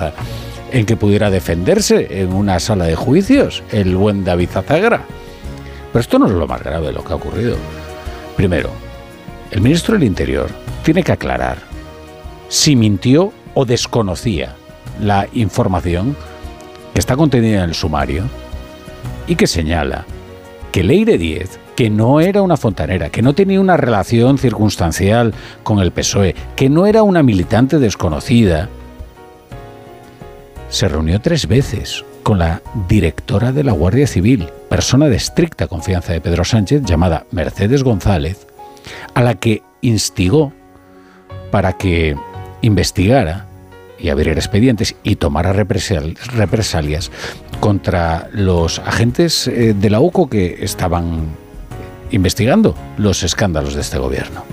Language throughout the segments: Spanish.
confianza en que pudiera defenderse en una sala de juicios, el buen David Azagra. Pero esto no es lo más grave de lo que ha ocurrido. Primero, el ministro del Interior tiene que aclarar si mintió o desconocía la información que está contenida en el sumario y que señala que Leire Díez, que no era una fontanera, que no tenía una relación circunstancial con el PSOE, que no era una militante desconocida, se reunió 3 veces con la directora de la Guardia Civil, persona de estricta confianza de Pedro Sánchez, llamada Mercedes González, a la que instigó para que investigara y abriera expedientes y tomara represalias contra los agentes de la UCO que estaban investigando los escándalos de este gobierno.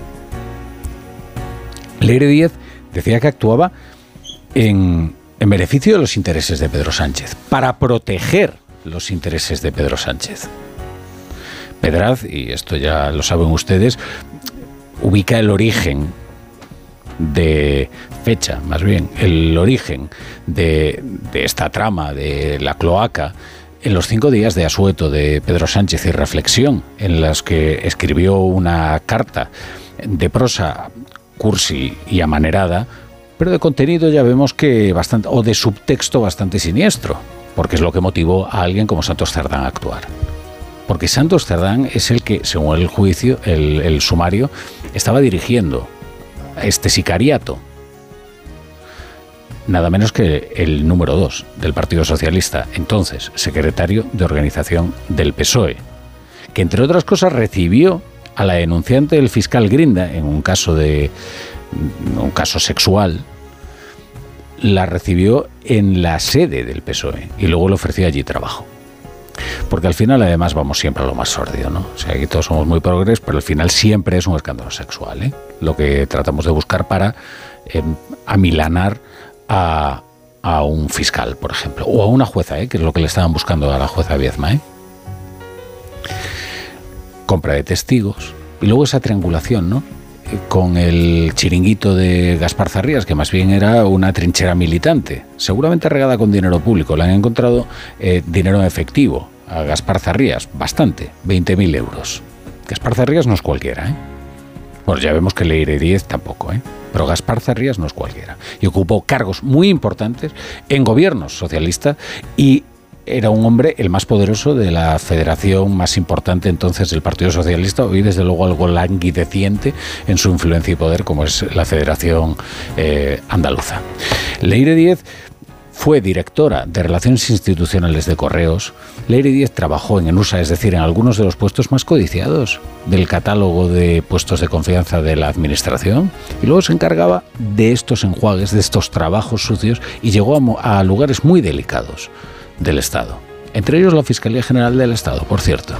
Leire Díez decía que actuaba en beneficio de los intereses de Pedro Sánchez, para proteger los intereses de Pedro Sánchez. Pedraz, y esto ya lo saben ustedes, ubica el origen de fecha, más bien, el origen de esta trama de la cloaca en los 5 días de asueto de Pedro Sánchez y reflexión, en las que escribió una carta de prosa cursi y amanerada, pero de contenido ya vemos que bastante, o de subtexto bastante siniestro, porque es lo que motivó a alguien como Santos Cerdán a actuar. Porque Santos Cerdán es el que, según el juicio, el sumario, estaba dirigiendo este sicariato. Nada menos que el número 2 del Partido Socialista, entonces secretario de organización del PSOE, que entre otras cosas recibió a la denunciante del fiscal Grinda en un caso sexual, la recibió en la sede del PSOE y luego le ofreció allí trabajo. Porque al final, además, vamos siempre a lo más sórdido, ¿no? O sea, aquí todos somos muy progres, pero al final siempre es un escándalo sexual, ¿eh? Lo que tratamos de buscar para amilanar a un fiscal, por ejemplo, o a una jueza, que es lo que le estaban buscando a la jueza Viezma, compra de testigos y luego esa triangulación, ¿no?, con el chiringuito de Gaspar Zarrías, que más bien era una trinchera militante, seguramente regada con dinero público. Le han encontrado dinero en efectivo a Gaspar Zarrías, bastante, 20.000 euros. Gaspar Zarrías no es cualquiera, Bueno, ya vemos que Leire Díez tampoco, pero Gaspar Zarrías no es cualquiera. Y ocupó cargos muy importantes en gobiernos socialistas y era un hombre el más poderoso de la federación más importante entonces del Partido Socialista, hoy desde luego algo languideciente en su influencia y poder, como es la Federación Andaluza. Leire Díez fue directora de Relaciones Institucionales de Correos. Leire Díez trabajó en ENUSA, es decir, en algunos de los puestos más codiciados del catálogo de puestos de confianza de la administración, y luego se encargaba de estos enjuagues, de estos trabajos sucios, y llegó a lugares muy delicados del Estado, entre ellos la Fiscalía General del Estado, por cierto.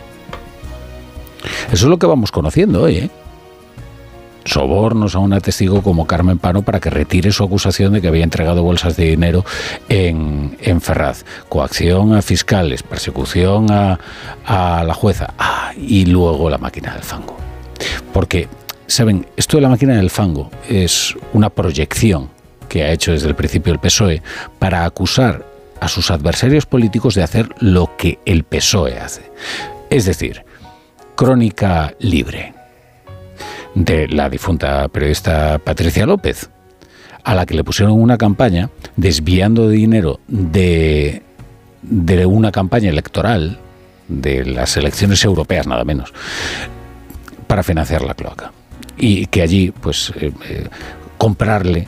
Eso es lo que vamos conociendo hoy, Sobornos a una testigo como Carmen Pano para que retire su acusación de que había entregado bolsas de dinero en Ferraz, coacción a fiscales, persecución a la jueza, y luego la máquina del fango. Porque, ¿saben? Esto de la máquina del fango es una proyección que ha hecho desde el principio el PSOE para acusar a sus adversarios políticos de hacer lo que el PSOE hace. Es decir, crónica libre de la difunta periodista Patricia López, a la que le pusieron una campaña desviando dinero de una campaña electoral de las elecciones europeas, nada menos, para financiar la cloaca. Y que allí, pues, comprarle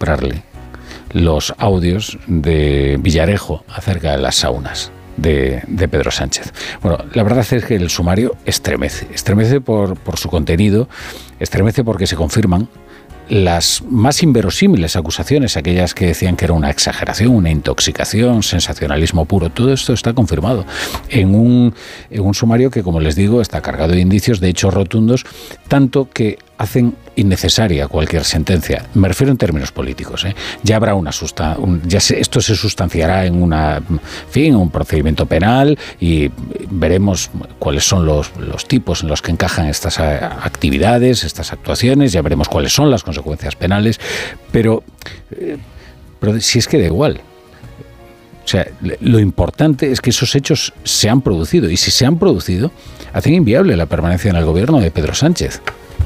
los audios de Villarejo acerca de las saunas de Pedro Sánchez. Bueno, la verdad es que el sumario estremece por su contenido, estremece porque se confirman las más inverosímiles acusaciones, aquellas que decían que era una exageración, una intoxicación, sensacionalismo puro. Todo esto está confirmado en un sumario que, como les digo, está cargado de indicios, de hechos rotundos, tanto que hacen innecesaria cualquier sentencia. Me refiero en términos políticos, Ya habrá esto se sustanciará en un procedimiento penal y veremos cuáles son los tipos en los que encajan estas actividades, estas actuaciones, ya veremos cuáles son las consecuencias penales, pero Pero si es que da igual. O sea, lo importante es que esos hechos se han producido, y si se han producido, hacen inviable la permanencia en el gobierno de Pedro Sánchez.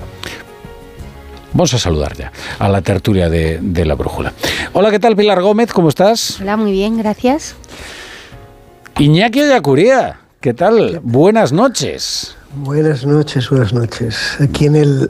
Vamos a saludar ya a la tertulia de La Brújula. Hola, ¿qué tal, Pilar Gómez? ¿Cómo estás? Hola, muy bien, gracias. Iñaki Ollacuría, ¿qué tal? Buenas noches. Buenas noches. Aquí en el...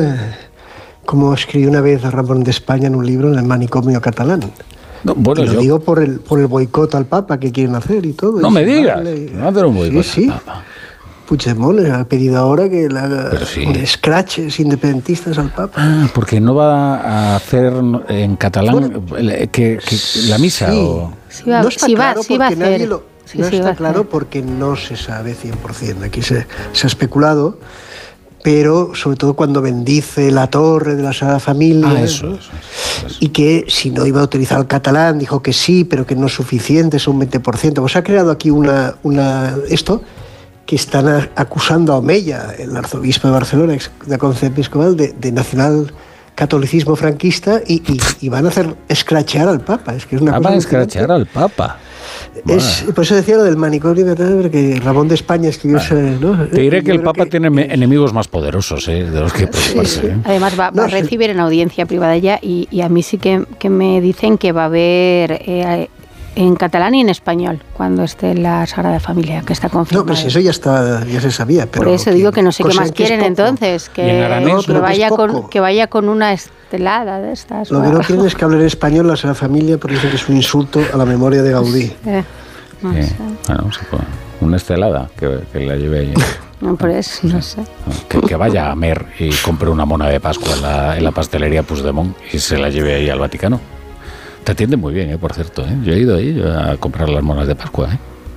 como escribió una vez Ramón de España en un libro, en el manicomio catalán. No, bueno, y lo digo por el boicot al Papa que quieren hacer y todo. No me digas, no hacer un boicot sí. al Papa. Puigdemont le ha pedido ahora que le haga sí. Scratches independentistas al Papa. Ah, porque no va a hacer en catalán que la misa. Sí. O... No está claro sí va a hacer. No está claro porque no se sabe 100%. Aquí se ha especulado, pero sobre todo cuando bendice la torre de la Sagrada Familia. Eso. Y que si no iba a utilizar el catalán, dijo que sí, pero que no es suficiente, es un 20%. Pues ha creado aquí esto que están acusando a Omeya, el arzobispo de Barcelona, de la Conferencia Episcopal, de nacional catolicismo franquista, y van a hacer escrachear al Papa. Es que es una cosa van a escrachear al Papa. Por eso decía lo del manicomio, porque Ramón de España escribió ¿no? Te diré que el Papa tiene enemigos más poderosos de los que preocuparse. Sí. Además va a recibir en audiencia privada ya, y a mí sí que me dicen que va a haber en catalán y en español cuando esté en la Sagrada Familia, que está confirmado. No, pues eso ya se sabía. Pero por eso digo que no sé qué más quieren entonces, que vaya con una estelada de estas. Lo que no quieren es que hable en español la Sagrada Familia, porque dicen que es un insulto a la memoria de Gaudí. No sé. Bueno, una estelada que la lleve ahí. No, por eso, no sé. Que vaya a Mer y compre una mona de Pascua en la pastelería Puigdemont y se la lleve ahí al Vaticano. Te atiende muy bien, por cierto. Yo he ido ahí a comprar las monas de Pascua.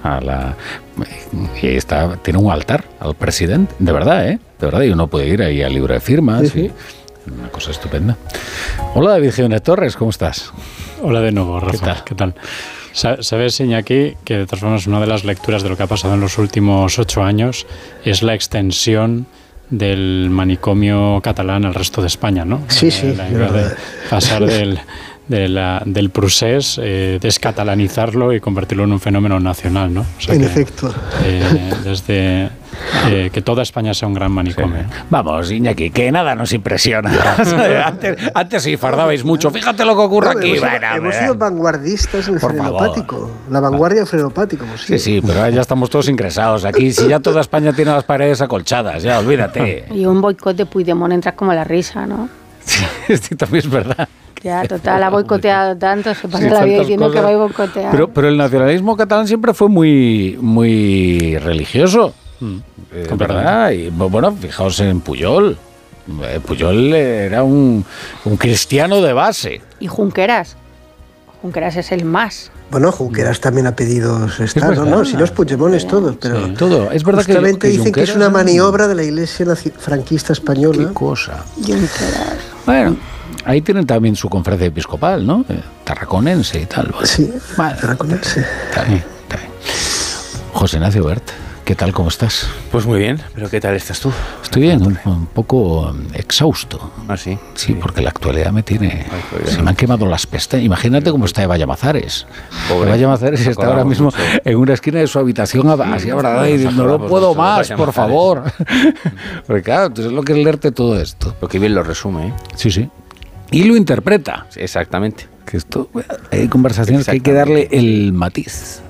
Y tiene un altar al presidente. De verdad, de verdad. Y uno puede ir ahí al libro de firmas. Sí. Una cosa estupenda. Hola, David Jiménez Torres, ¿cómo estás? Hola de nuevo, Rafa. ¿Qué tal? Sabes, Iñaki, que de todas formas una de las lecturas de lo que ha pasado en los últimos 8 años es la extensión del manicomio catalán al resto de España, ¿no? Sí. De pasar del procés, descatalanizarlo y convertirlo en un fenómeno nacional, ¿no? O sea en efecto. Desde que toda España sea un gran manicomio. Sí. Vamos, Iñaki, que nada nos impresiona. antes sí fardabais mucho. Fíjate lo que ocurre aquí. Hemos sido vanguardistas en el frenopático. La vanguardia frenopático. Sí, pero ya estamos todos ingresados. Aquí, si ya toda España tiene las paredes acolchadas, ya olvídate. Y un boicot de Puigdemont entra como la risa, ¿no? Sí, también es verdad. Ya, total, ha boicoteado tanto, se pasa la vida diciendo que va a boicotear. Pero el nacionalismo catalán siempre fue muy religioso, ¿verdad? Y bueno, fijaos en Pujol. Pujol era un cristiano de base. Y Junqueras es el más. Bueno, Junqueras también ha pedido estar, ¿no? Si no es Puigdemont es todo, pero sí, todo. Es verdad justamente que dicen Junqueras que es una maniobra de la Iglesia franquista española. Qué cosa. Junqueras. Bueno, ahí tienen también su conferencia episcopal, ¿no? Tarraconense y tal. ¿Vale? Sí, tarraconense. Está bien. José Ignacio Bert, ¿qué tal? ¿Cómo estás? Pues muy bien, pero ¿qué tal estás tú? Estoy bien, un poco exhausto. ¿Ah, sí? Sí, porque la actualidad me tiene... Se me han quemado las pestañas. Imagínate cómo está Eva Llamazares. Eva Llamazares está ahora mismo en una esquina de su habitación así abrazada y diciendo, no puedo más, por favor. Porque claro, entonces es lo que es leerte todo esto. Lo que bien lo resume, ¿eh? Sí. Y lo interpreta. Exactamente. Que esto, hay conversaciones que hay que darle el matiz.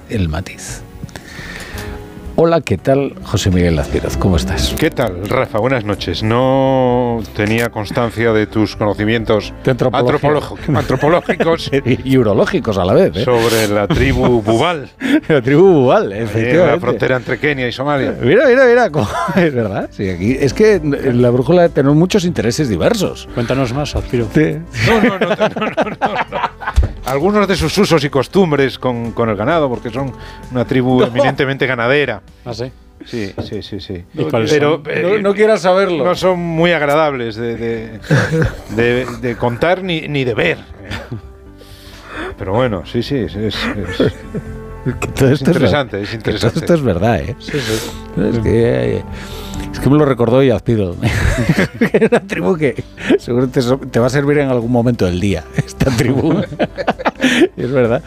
Hola, ¿qué tal? José Miguel Lazpiroz, ¿cómo estás? ¿Qué tal, Rafa? Buenas noches. No tenía constancia de tus conocimientos antropológicos y urológicos a la vez, sobre la tribu Bubal. La tribu Bubal, efectivamente. En la frontera entre Kenia y Somalia. Mira, es verdad. Sí, aquí es que en La Brújula tenemos muchos intereses diversos. Cuéntanos más, Lazpiroz. Sí. No. Algunos de sus usos y costumbres con el ganado, porque son una tribu eminentemente ganadera. ¿Ah, sí? Sí. ¿Y cuáles son? No quieras saberlo. No son muy agradables de contar ni de ver. Pero bueno, sí, es todo esto interesante. Todo esto es verdad, ¿eh? Sí. Es que Es que me lo recordó Yazpido. Una tribu que seguro te va a servir en algún momento del día, esta tribu. Es verdad.